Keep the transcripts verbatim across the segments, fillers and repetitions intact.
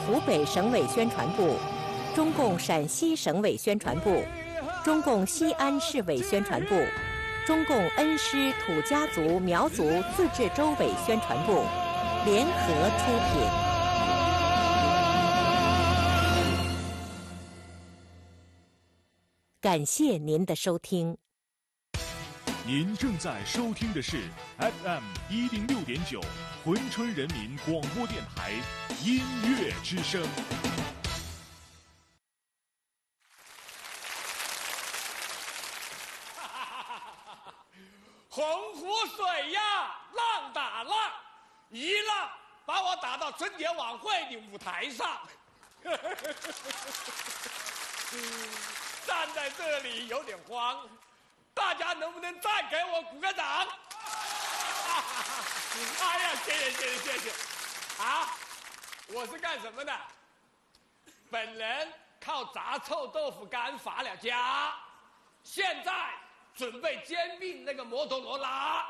湖北省委宣传部、中共陕西省委宣传部、中共西安市委宣传部、中共恩施土家族苗族自治州委宣传部联合出品。感谢您的收听。 您正在收听的是 F M 一零六点九珲春人民广播电台音乐之声。 洪湖水呀，浪打浪，一浪把我打到春节晚会的舞台上。站在这里有点慌，大家能不能再给我鼓个掌？哎呀，谢谢谢谢谢谢！啊，我是干什么的？本人靠炸臭豆腐干发了家，现在准备兼并那个摩托罗拉。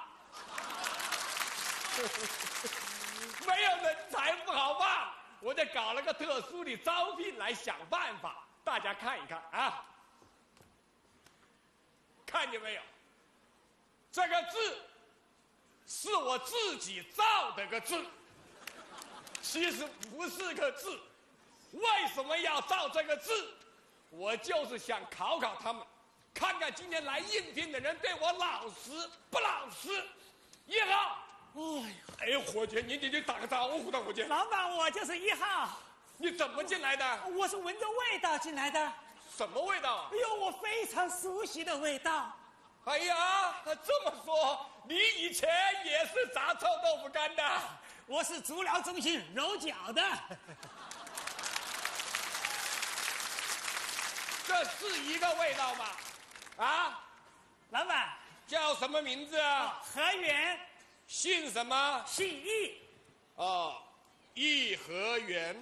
没有人才不好办，我就搞了个特殊的招聘来想办法，大家看一看啊。看见没有？这个字是我自己造的个字，其实不是个字。为什么要造这个字？我就是想考考他们，看看今天来应聘的人对我老实不老实。一号，哎呀，哎，伙计，你你你打个招呼的，伙计。 老板，我就是一号。 你怎么进来的？ 我是闻着味道进来的。 什么味道啊？ 哎呦，我非常熟悉的味道。 哎呀，这么说，你以前也是炸臭豆腐干的？ 我是足疗中心揉脚的。 这是一个味道吗？啊， 老板叫什么名字啊？ 何源。 姓什么？ 姓易。 哦，颐和园。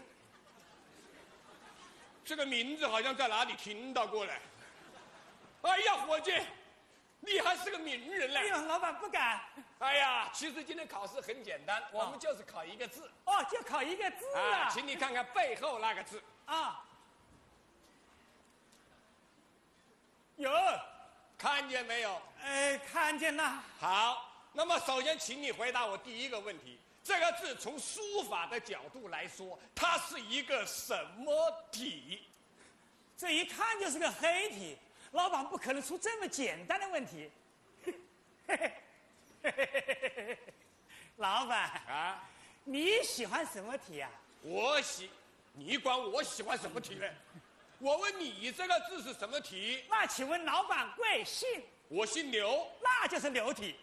这个名字好像在哪里听到过嘞。哎呀，伙计，你还是个名人嘞！ 哎呦，老板不敢。 哎呀，其实今天考试很简单，我们就是考一个字。 哦，就考一个字啊！ 啊，请你看看背后那个字。 啊，有， 看见没有？ 哎，看见了。 好，那么首先请你回答我第一个问题。这个字从书法的角度来说，它是一个什么体？ 这一看就是个黑体，老板不可能出这么简单的问题。老板啊， 你喜欢什么体啊？ 我喜，你管我喜欢什么体呢？我问你这个字是什么体？ 那请问老板贵姓？ 我姓刘， 那就是刘体。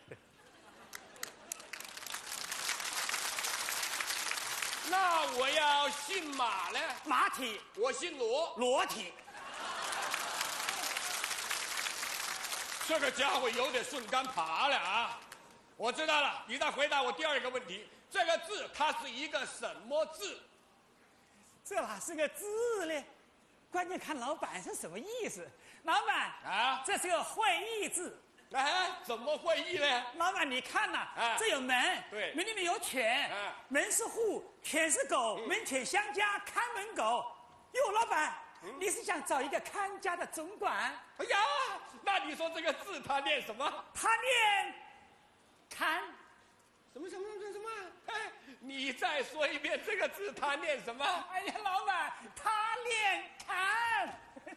那我要姓马呢？ 马体。 我姓罗， 罗体。 这个家伙有点顺杆爬了啊！我知道了，你再回答我第二个问题。这个字它是一个什么字？ 这哪是个字呢？关键看老板是什么意思。老板啊， 这是个会意字。 哎，怎么会意呢？ 老板，你看呐、啊，这有门， 对， 门里面有犬， 啊、 门是户，犬是狗，嗯、门犬相加，看门狗。哟，老板，嗯、你是想找一个看家的总管？ 哎呀，那你说这个字它念什么？ 他念看， 什么什么什么什么？哎，你再说一遍这个字它念什么？ 哎呀，老板，他念看。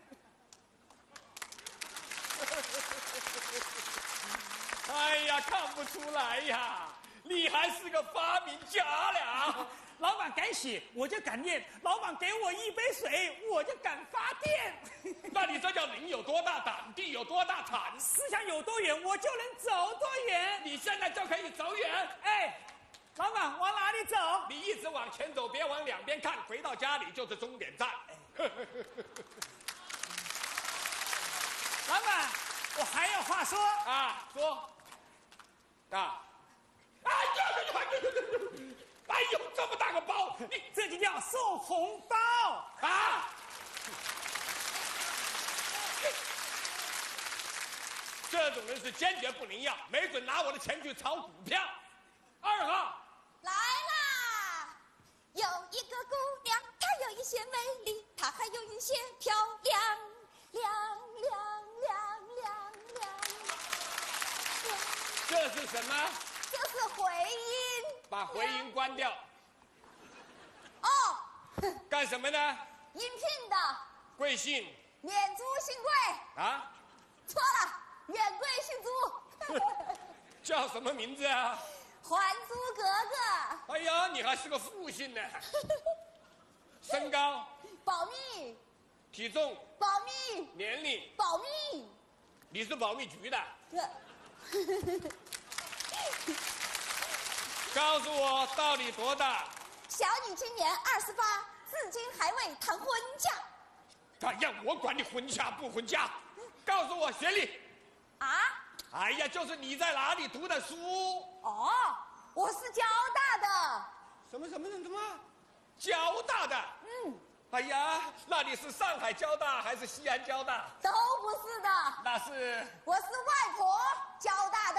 哎呀，看不出来呀，你还是个发明家了。 老板敢写，我就敢念；老板给我一杯水，我就敢发电。 那你这叫人有多大胆，地有多大产， 思想有多远，我就能走多远。 你现在就可以走远。 哎，老板往哪里走？ 你一直往前走，别往两边看，回到家里就是终点站。 老板，我还有话说啊，说啊！哎呦呦呦呦呦！哎呦，这么大个包，你这就叫送红包啊！这种人是坚决不能要，没准拿我的钱去炒股票。二号来啦！有一个姑娘，她有一些美丽，它还有一些漂亮，亮亮亮亮亮。 这是什么？ 这是回音。 把回音关掉。 哦。 干什么呢？ 应聘的。 贵姓？ 免租新贵。 啊？ 错了，免贵姓租。 叫什么名字啊？ 还租格格。 哎呀，你还是个复姓呢。身高？ 保密。 体重？ 保密。 年龄？ 保密。 你是保密局的？告诉我到底多大？ 小女今年二十八，至今还未谈婚嫁。 哎呀，我管你婚嫁不婚嫁，告诉我学历。 啊？ 哎呀，就是你在哪里读的书？ 哦，我是交大的。 什么什么什么？交大的？ 嗯。 哎呀，那你是上海交大还是西安交大？ 都不是的。 那是？ 我是外婆交大的。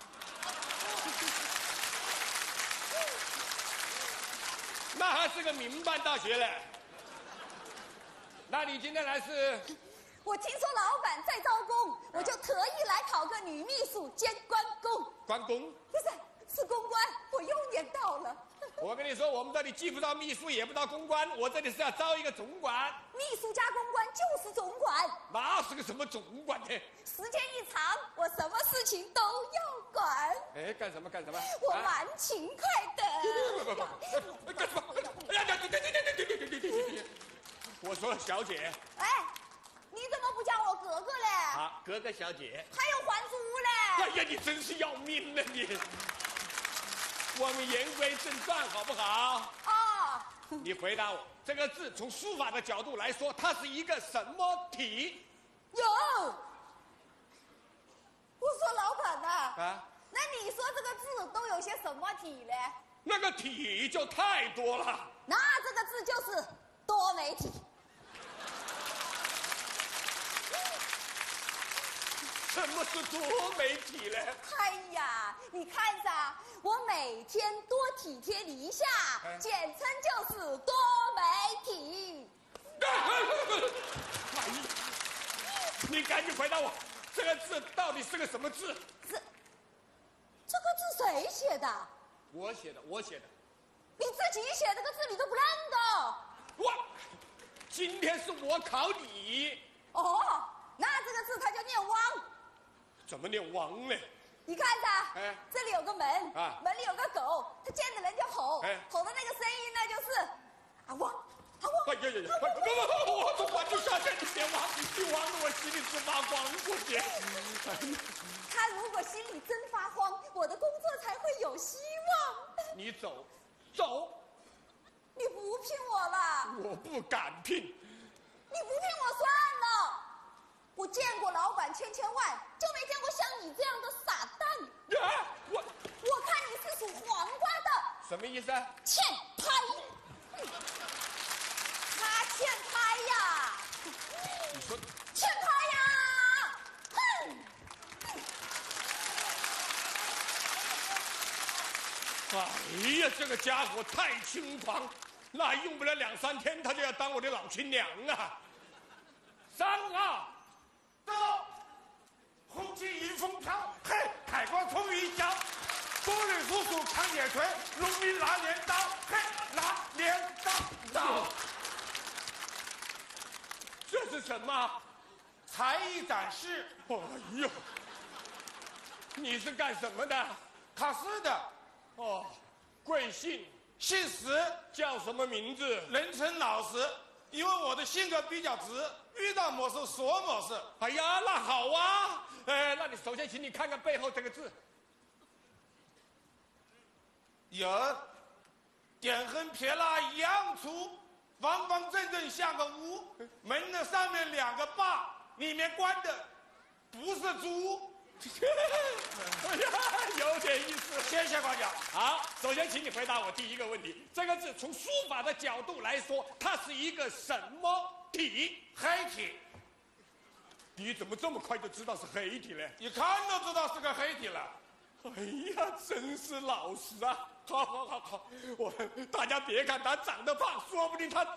那还是个民办大学嘞。那你今天来是？ 我听说老板在招工，我就特意来考个女秘书兼关公。 关公？ 不是，是公关，我又年到了。 我跟你说，我们这里既不招秘书，也不招公关，我这里是要招一个总管。 秘书加公关就是总管。 那是个什么总管呢？ 时间一长，我什么事情都要管。 哎，干什么干什么？ 我蛮勤快的。 不不不，干什么？哎呀，对对对对对对对对对对！我说小姐。 哎，你怎么不叫我格格嘞？ 啊，格格小姐。 还有还租嘞？ 哎呀，你真是要命了你！我们言归正传，好不好？ 哦。 你回答我，这个字从书法的角度来说，它是一个什么体？ 有。我说老板呐。 啊。 那你说这个字都有些什么体嘞？ 那个体就太多了。 那这个字就是多媒体。 什么是多媒体呢？ 哎呀，你看噻，我每天多体贴你一下， 哎、 简称就是多媒体。 哎呀，你赶紧回答我，这个字到底是个什么字？ 这这个字谁写的？ 我写的，我写的。 你自己写这个字你都不认得？ 我，今天是我考你。 哦，那这个字它就念汪。 怎么念汪呢？ 你看噻， 哎， 这里有个门，啊，门里有个狗，它见着人就吼，哎，吼的那个声音呢就是啊汪啊汪。 哎呀呀呀！不不不，我总管就下线，你别汪，你汪的我心里直发慌过去。 他如果心里真发慌，我的工作才会有希望。 你走，走。 你不聘我了？ 我不敢聘。 你不聘我算了。我见过老板千千万，就没见过像你这样的傻蛋。 啊！我我看你是属黄瓜的。 什么意思啊？ 欠拍。他欠拍呀！ 你说欠拍呀！哼！ 哎呀，这个家伙太轻狂，那用不了两三天，他就要当我的老亲娘啊！三啊！ 走，红旗迎风飘，嘿，海光冲云霄，多人叔叔扛铁锤，农民拿镰刀，嘿，拿镰刀刀。 这是什么？ 才艺展示。 哎呦，你是干什么的？ 考试的。 哦，贵姓？ 姓石， 叫什么名字？ 人称老石，因为我的性格比较直。遇到某事说某事。 哎呀，那好啊！哎，那你首先请你看看背后这个字。 有，点横撇捺一样粗，方方正正像个屋。门的上面两个把，里面关的不是猪。 哎呀，有点意思。 谢谢夸奖。 好，首先请你回答我第一个问题：这个字从书法的角度来说，它是一个什么体？ 黑体。 你怎么这么快就知道是黑体呢？ 一看都知道是个黑体了。 哎呀，真是老实啊！好好好好，我大家别看他长得胖，说不定他